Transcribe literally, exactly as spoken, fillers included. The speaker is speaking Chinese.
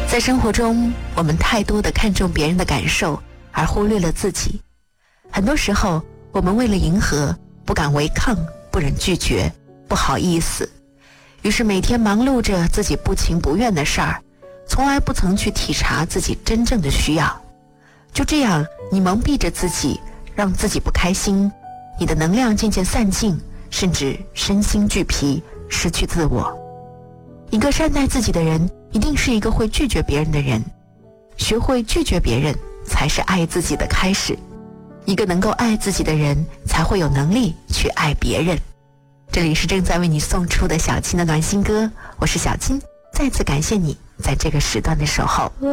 在生活中，我们太多的看重别人的感受，而忽略了自己。很多时候，我们为了迎合，不敢违抗，不忍拒绝，不好意思，于是每天忙碌着自己不情不愿的事儿，从来不曾去体察自己真正的需要。就这样，你蒙蔽着自己，让自己不开心，你的能量渐渐散尽，甚至身心俱疲，失去自我。一个善待自己的人，一定是一个会拒绝别人的人。学会拒绝别人，才是爱自己的开始。一个能够爱自己的人，才会有能力去爱别人。这里是正在为你送出的小青的暖心歌，我是小青，再次感谢你在这个时段的守候。